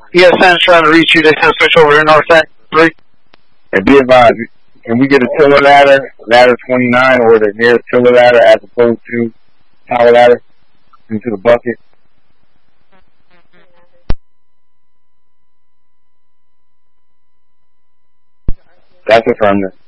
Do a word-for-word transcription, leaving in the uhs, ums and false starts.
E S N's trying to reach you. They can switch over to North Act three. And be advised, can we get a tiller ladder, ladder twenty-nine, or the nearest tiller ladder as opposed to tower ladder into the bucket? That's affirmative.